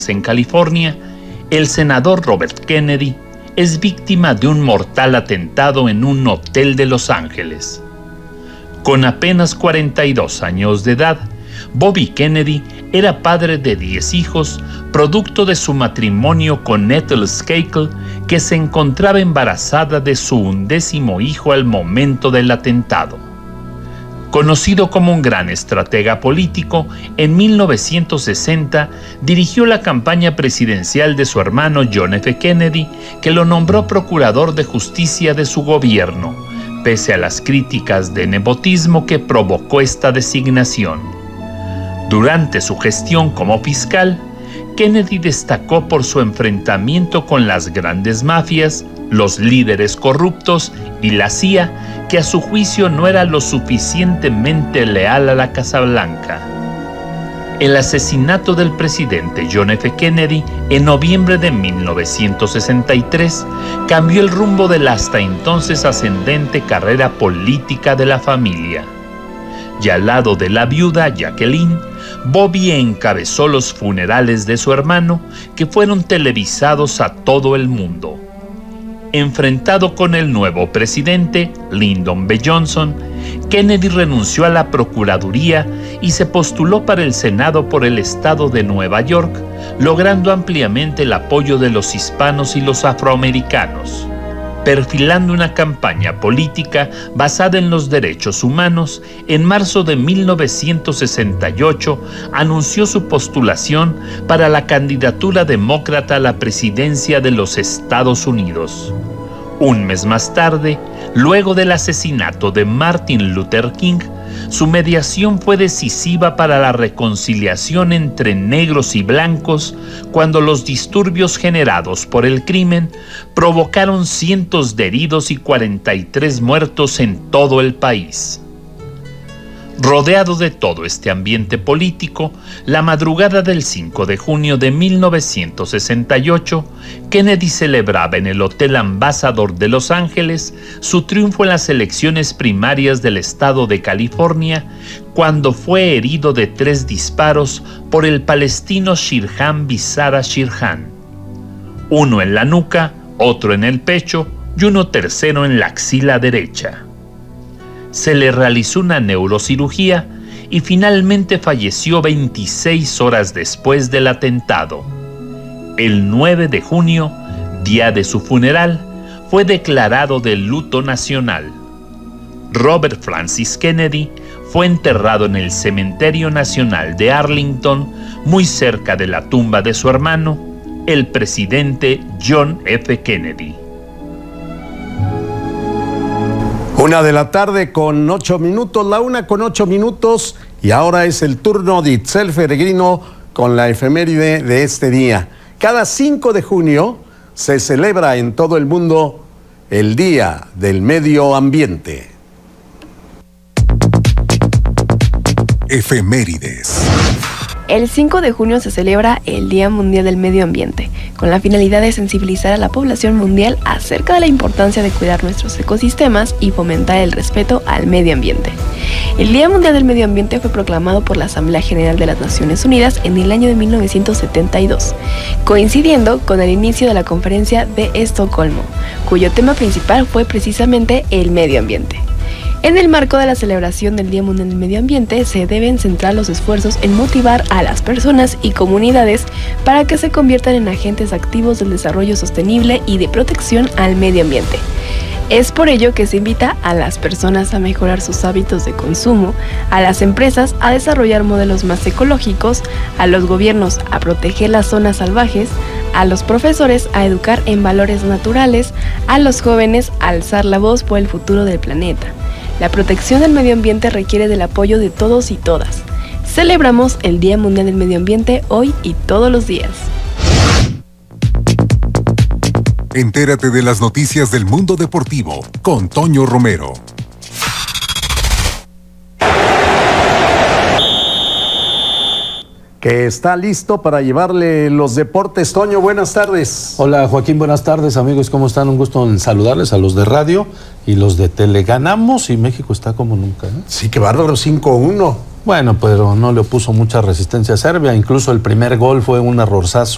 En California, el senador Robert Kennedy es víctima de un mortal atentado en un hotel de Los Ángeles. Con apenas 42 años de edad, Bobby Kennedy era padre de 10 hijos, producto de su matrimonio con Ethel Skakel, que se encontraba embarazada de su 11º hijo al momento del atentado. Conocido como un gran estratega político, en 1960 dirigió la campaña presidencial de su hermano John F. Kennedy, que lo nombró procurador de justicia de su gobierno, pese a las críticas de nepotismo que provocó esta designación. Durante su gestión como fiscal, Kennedy destacó por su enfrentamiento con las grandes mafias, los líderes corruptos y la CIA, que a su juicio no era lo suficientemente leal a la Casa Blanca. El asesinato del presidente John F. Kennedy en noviembre de 1963 cambió el rumbo de la hasta entonces ascendente carrera política de la familia. Y al lado de la viuda Jacqueline, Bobby encabezó los funerales de su hermano, que fueron televisados a todo el mundo. Enfrentado con el nuevo presidente, Lyndon B. Johnson, Kennedy renunció a la Procuraduría y se postuló para el Senado por el estado de Nueva York, logrando ampliamente el apoyo de los hispanos y los afroamericanos. Perfilando una campaña política basada en los derechos humanos, en marzo de 1968 anunció su postulación para la candidatura demócrata a la presidencia de los Estados Unidos. Un mes más tarde, luego del asesinato de Martin Luther King, su mediación fue decisiva para la reconciliación entre negros y blancos cuando los disturbios generados por el crimen provocaron cientos de heridos y 43 muertos en todo el país. Rodeado de todo este ambiente político, la madrugada del 5 de junio de 1968, Kennedy celebraba en el Hotel Ambassador de Los Ángeles su triunfo en las elecciones primarias del estado de California, cuando fue herido de 3 disparos por el palestino Sirhan Bizarra Sirhan. Uno en la nuca, otro en el pecho y uno tercero en la axila derecha. Se le realizó una neurocirugía y finalmente falleció 26 horas después del atentado. El 9 de junio, día de su funeral, fue declarado de luto nacional. Robert Francis Kennedy fue enterrado en el Cementerio Nacional de Arlington, muy cerca de la tumba de su hermano, el presidente John F. Kennedy. 1:08 la 1:08, y ahora es el turno de Itzel Peregrino con la efeméride de este día. Cada 5 de junio se celebra en todo el mundo el Día del Medio Ambiente. Efemérides. El 5 de junio se celebra el Día Mundial del Medio Ambiente, con la finalidad de sensibilizar a la población mundial acerca de la importancia de cuidar nuestros ecosistemas y fomentar el respeto al medio ambiente. El Día Mundial del Medio Ambiente fue proclamado por la Asamblea General de las Naciones Unidas en el año de 1972, coincidiendo con el inicio de la Conferencia de Estocolmo, cuyo tema principal fue precisamente el medio ambiente. En el marco de la celebración del Día Mundial del Medio Ambiente, se deben centrar los esfuerzos en motivar a las personas y comunidades para que se conviertan en agentes activos del desarrollo sostenible y de protección al medio ambiente. Es por ello que se invita a las personas a mejorar sus hábitos de consumo, a las empresas a desarrollar modelos más ecológicos, a los gobiernos a proteger las zonas salvajes, a los profesores a educar en valores naturales, a los jóvenes a alzar la voz por el futuro del planeta. La protección del medio ambiente requiere del apoyo de todos y todas. Celebramos el Día Mundial del Medio Ambiente hoy y todos los días. Entérate de las noticias del mundo deportivo con Toño Romero. Que está listo para llevarle los deportes. Toño, buenas tardes. Hola Joaquín, buenas tardes amigos, ¿cómo están? Un gusto en saludarles a los de radio y los de tele. Ganamos y México está como nunca, ¿eh? Sí, qué bárbaro, 5-1. Bueno, pero no le opuso mucha resistencia a Serbia, incluso el primer gol fue un errorzazo